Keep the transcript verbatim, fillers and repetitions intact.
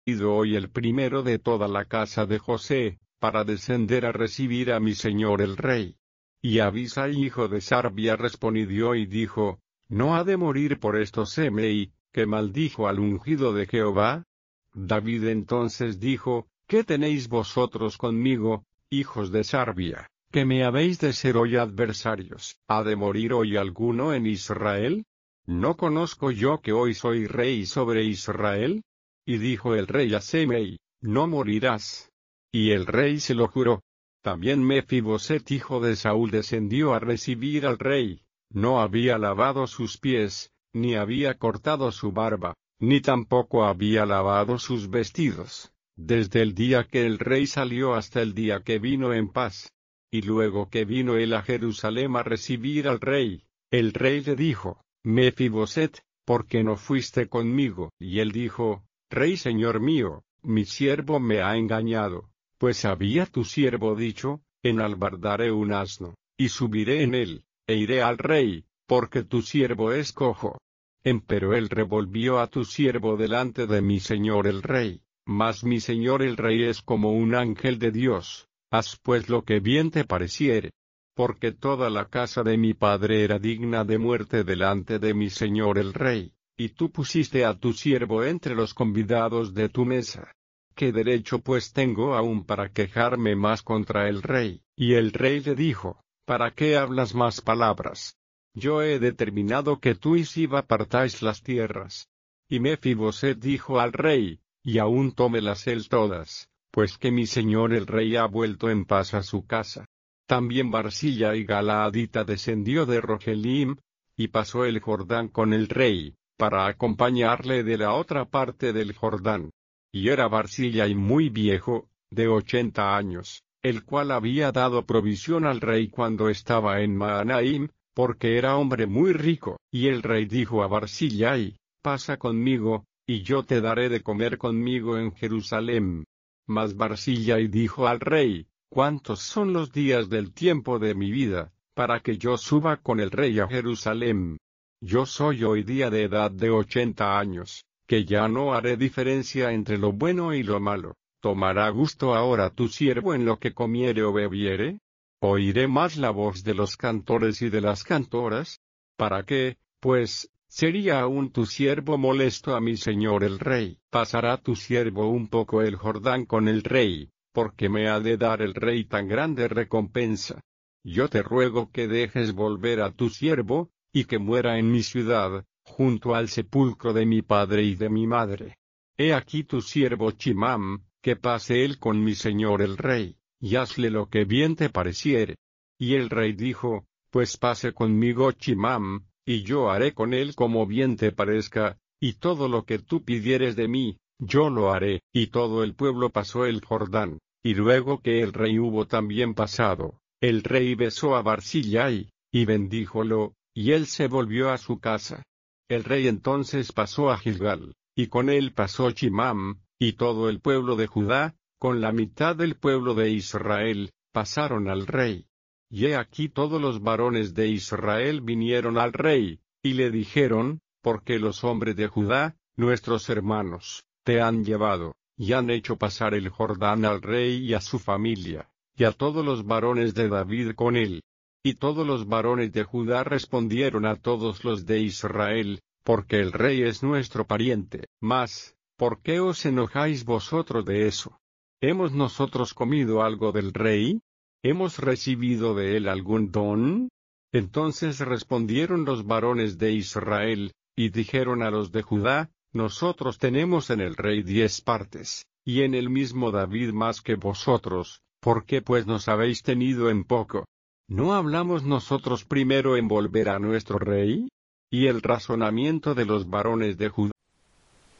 ido hoy el primero de toda la casa de José, para descender a recibir a mi señor el rey. Y Abisai hijo de Sarbia respondió y dijo, ¿no ha de morir por esto Semei, que maldijo al ungido de Jehová? David entonces dijo, ¿qué tenéis vosotros conmigo, hijos de Sarbia, que me habéis de ser hoy adversarios? ¿Ha de morir hoy alguno en Israel? ¿No conozco yo que hoy soy rey sobre Israel? Y dijo el rey a Semei, no morirás. Y el rey se lo juró. También Mefiboset hijo de Saúl descendió a recibir al rey, no había lavado sus pies, ni había cortado su barba, ni tampoco había lavado sus vestidos, desde el día que el rey salió hasta el día que vino en paz. Y luego que vino él a Jerusalén a recibir al rey, el rey le dijo, Mefiboset, ¿por qué no fuiste conmigo? Y él dijo, Rey señor mío, mi siervo me ha engañado. Pues había tu siervo dicho, enalbardaré un asno, y subiré en él, e iré al rey, porque tu siervo es cojo. Empero él revolvió a tu siervo delante de mi señor el rey, mas mi señor el rey es como un ángel de Dios, haz pues lo que bien te pareciere. Porque toda la casa de mi padre era digna de muerte delante de mi señor el rey, y tú pusiste a tu siervo entre los convidados de tu mesa. ¿Qué derecho pues tengo aún para quejarme más contra el rey? Y el rey le dijo, ¿para qué hablas más palabras? Yo he determinado que tú y Siba partáis las tierras. Y Mefiboset dijo al rey, y aún tómelas él todas, pues que mi señor el rey ha vuelto en paz a su casa. También Barzilla y Galaadita descendió de Rogelim, y pasó el Jordán con el rey, para acompañarle de la otra parte del Jordán. Y era Barzillai muy viejo, de ochenta años, el cual había dado provisión al rey cuando estaba en Mahanaim, porque era hombre muy rico. Y el rey dijo a Barzillai, pasa conmigo, y yo te daré de comer conmigo en Jerusalén. Mas Barzillai dijo al rey, ¿cuántos son los días del tiempo de mi vida, para que yo suba con el rey a Jerusalén? Yo soy hoy día de edad de ochenta años. Que ya no haré diferencia entre lo bueno y lo malo. ¿Tomará gusto ahora tu siervo en lo que comiere o bebiere? ¿Oiré más la voz de los cantores y de las cantoras? ¿Para qué, pues, sería aún tu siervo molesto a mi señor el rey? Pasará tu siervo un poco el Jordán con el rey, porque me ha de dar el rey tan grande recompensa. Yo te ruego que dejes volver a tu siervo, y que muera en mi ciudad, junto al sepulcro de mi padre y de mi madre. He aquí tu siervo Chimam, que pase él con mi señor el rey, y hazle lo que bien te pareciere. Y el rey dijo, pues pase conmigo Chimam, y yo haré con él como bien te parezca, y todo lo que tú pidieres de mí, yo lo haré. Y todo el pueblo pasó el Jordán, y luego que el rey hubo también pasado, el rey besó a Barzillai, y bendíjolo, y él se volvió a su casa. El rey entonces pasó a Gilgal, y con él pasó Chimam, y todo el pueblo de Judá, con la mitad del pueblo de Israel, pasaron al rey. Y he aquí todos los varones de Israel vinieron al rey, y le dijeron, porque los hombres de Judá, nuestros hermanos, te han llevado, y han hecho pasar el Jordán al rey y a su familia, y a todos los varones de David con él. Y todos los varones de Judá respondieron a todos los de Israel, porque el rey es nuestro pariente. Mas, ¿por qué os enojáis vosotros de eso? ¿Hemos nosotros comido algo del rey? ¿Hemos recibido de él algún don? Entonces respondieron los varones de Israel, y dijeron a los de Judá, nosotros tenemos en el rey diez partes, y en el mismo David más que vosotros, ¿por qué pues nos habéis tenido en poco? ¿No hablamos nosotros primero en volver a nuestro rey? Y el razonamiento de los varones de Judá